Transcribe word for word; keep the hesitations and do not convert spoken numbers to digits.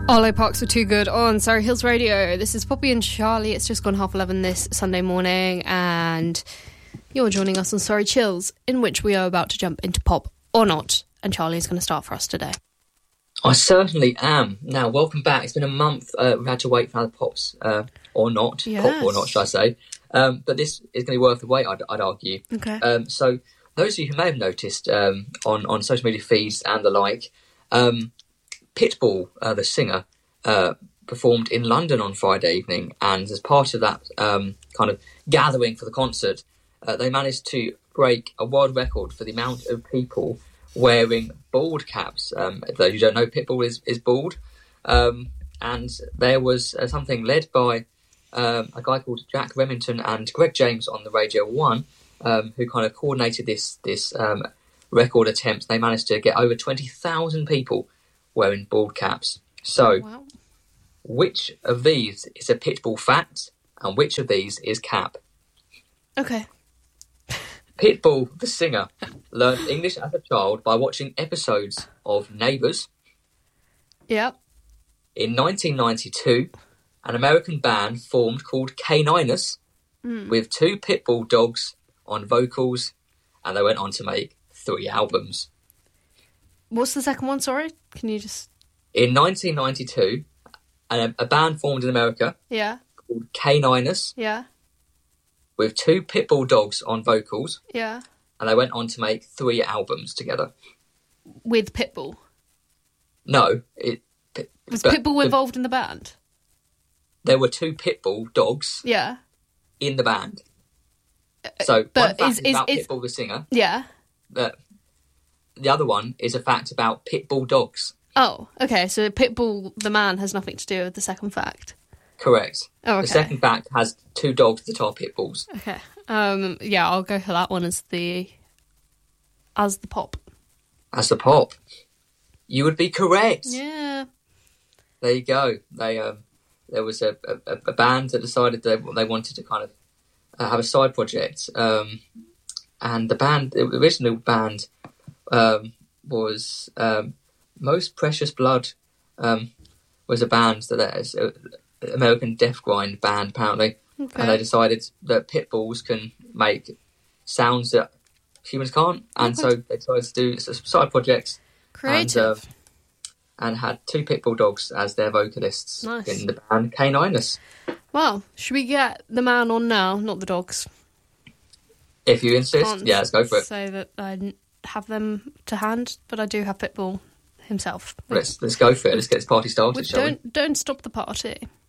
Arlo Parks were too good on Surrey Hills Radio. This is Poppy and Charlie. It's just gone half eleven this Sunday morning, and you're joining us on Sorry Chills, in which we are about to jump into pop or not. And Charlie is going to start for us today. I certainly am. Now, welcome back. It's been a month. Uh, we've had to wait for the pops uh, or not. Yes. Pop or not, should I say. Um, but this is going to be worth the wait, I'd, I'd argue. Okay. Um, so, those of you who may have noticed um, on, on social media feeds and the like, um, Pitbull, uh, the singer, uh, performed in London on Friday evening, and as part of that um, kind of gathering for the concert, uh, they managed to break a world record for the amount of people wearing bald caps. Um, for those who don't know, Pitbull is, is bald, um, and there was uh, something led by um, a guy called Jack Remington and Greg James on the Radio One, um, who kind of coordinated this this um, record attempt. They managed to get over twenty thousand people wearing bald caps. So, Wow. Which of these is a Pitbull fact, and which of these is cap? Okay. Pitbull, the singer, learned English as a child by watching episodes of Neighbours. Yep. In nineteen ninety-two, an American band formed called Caninus Mm. with two Pitbull dogs on vocals, and they went on to make three albums. What's the second one, sorry? Can you just... In nineteen ninety-two, a, a band formed in America Yeah. called Caninus Yeah. with two Pitbull dogs on vocals, Yeah. and they went on to make three albums together. With Pitbull. No, it... Was but Pitbull the- involved in the band? There were two Pitbull dogs Yeah. in the band. So but one fact is- is, is- about is- Pitbull the singer, Yeah. but the other one is a fact about Pitbull dogs. Oh, okay. So Pitbull, the man, has nothing to do with the second fact. Correct. Oh, okay. The second fact has two dogs that are Pitbulls. Okay. Um. Yeah, I'll go for that one as the as the pop. As the pop. You would be correct. Yeah. There you go. They um, there was a, a, a band that decided they they wanted to kind of uh, have a side project, um, and the band, the original band, um, was um, Most Precious Blood. Um, was a band that is an American death grind band apparently, Okay. and they decided that pit bulls can make sounds that humans can't, and so they decided to do a side project. Creative. And, uh, and had two pit bull dogs as their vocalists Nice. in the band Caninus. Well, should we get the man on now, not the dogs? If you insist, Can't yeah, let's go for it. Say that I didn't have them to hand, but I do have Pitbull himself. Let's let's go for it. Let's get this party started, Which shall don't don't stop the party.